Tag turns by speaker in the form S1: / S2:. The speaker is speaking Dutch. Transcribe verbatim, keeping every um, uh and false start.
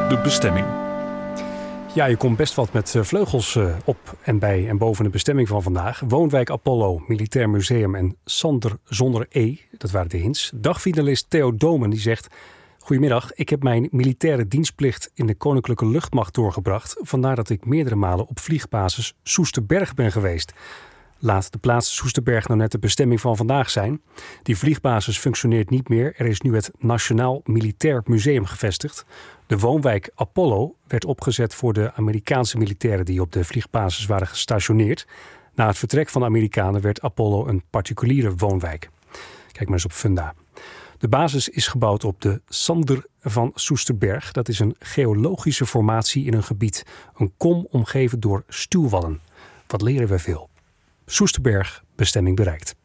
S1: de bestemming.
S2: Ja, je komt best wat met vleugels op en bij en boven de bestemming van vandaag. Woonwijk Apollo, Militair Museum en Sander zonder E. Dat waren de hints. Dagfinalist Theo Domen die zegt: Goedemiddag, ik heb mijn militaire dienstplicht in de Koninklijke Luchtmacht doorgebracht. Vandaar dat ik meerdere malen op vliegbasis Soesterberg ben geweest. Laat de plaats Soesterberg nou net de bestemming van vandaag zijn. Die vliegbasis functioneert niet meer. Er is nu het Nationaal Militair Museum gevestigd. De woonwijk Apollo werd opgezet voor de Amerikaanse militairen die op de vliegbasis waren gestationeerd. Na het vertrek van de Amerikanen werd Apollo een particuliere woonwijk. Kijk maar eens op Funda. De basis is gebouwd op de Sander van Soesterberg. Dat is een geologische formatie in een gebied. Een kom omgeven door stuwwallen. Wat leren we veel? Soesterberg, bestemming bereikt.